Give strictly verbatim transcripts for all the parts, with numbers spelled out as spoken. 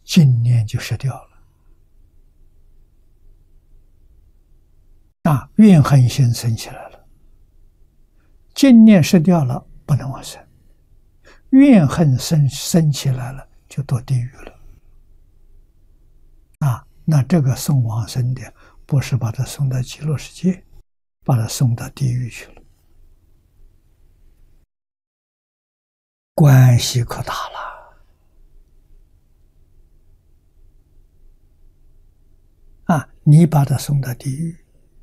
净念就失掉了。啊，怨恨心生起来了，净念失掉了，不能往生；怨恨生生起来了，就堕地狱了。啊，那这个送往生的，不是把他送到极乐世界，把他送到地狱去了，关系可大了。啊，你把他送到地狱，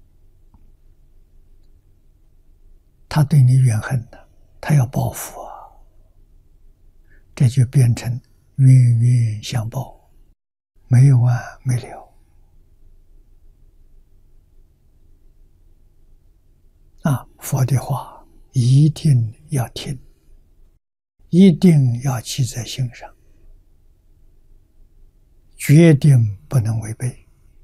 他对你怨恨的，他要报复啊，这就变成冤冤相报，没完没了。啊，佛的话一定要听，一定要记在心上，决定不能违背。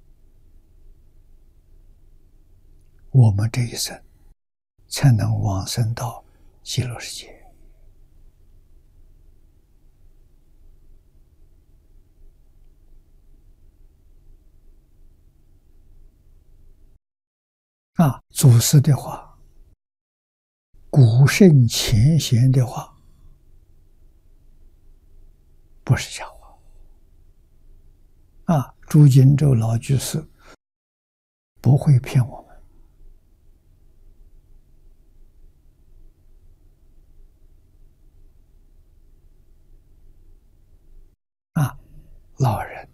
我们这一生才能往生到极乐世界。啊，祖师的话，古圣前贤的话，不是假话。啊，朱金洲老居士不会骗我们。啊，老人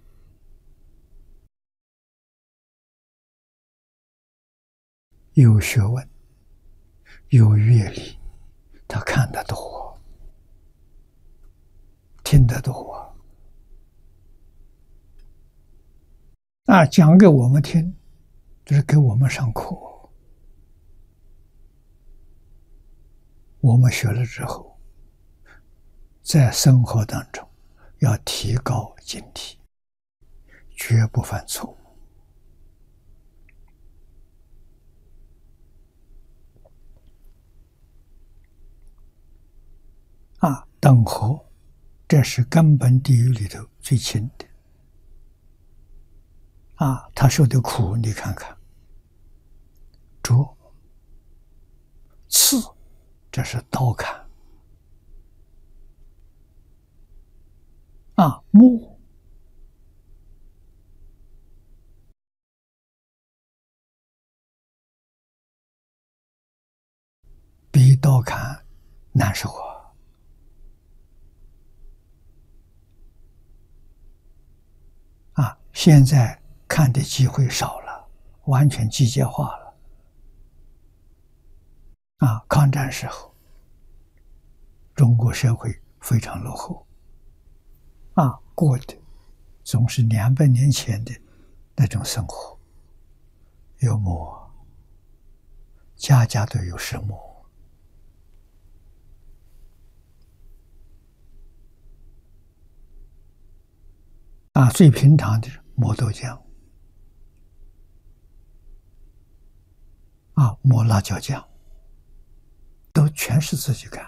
有学问，有阅历，他看得多，听得多啊，讲给我们听，就是给我们上课。我们学了之后，在生活当中要提高警惕，绝不犯错误。啊，等和，这是根本地狱里头最轻的。啊，他受的苦，你看看，灼、刺，这是刀砍；啊，木，比刀砍难受啊。啊，现在看的机会少了，完全机械化了。啊，抗战时候，中国社会非常落后，啊，过的总是两百年前的那种生活，有磨，家家都有石磨。啊，最平常的磨豆浆，啊，磨辣椒酱，都全是自己干。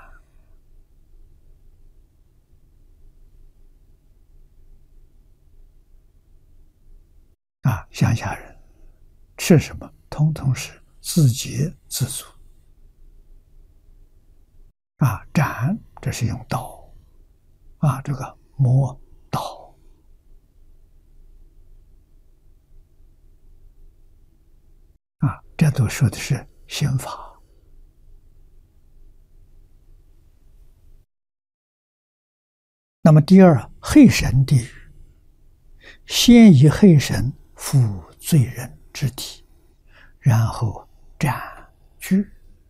啊，乡下人吃什么，通通是自给自足。啊，斩，这是用刀，啊，这个磨刀。啊，这都说的是刑法。那么第二，黑神地狱，先以黑神附罪人之体，然后斩具。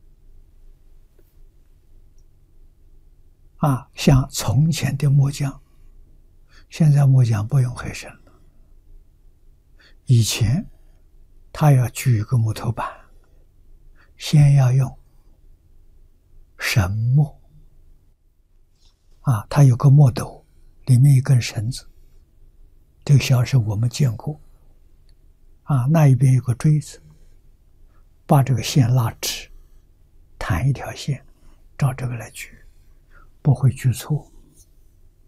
啊，像从前的木匠，现在木匠不用黑神了。以前他要锯一个木头板，先要用绳木。啊，它有个木斗，里面一根绳子，这个小时我们见过。啊，那一边有个锥子，把这个线拉直，弹一条线，照这个来锯，不会锯错。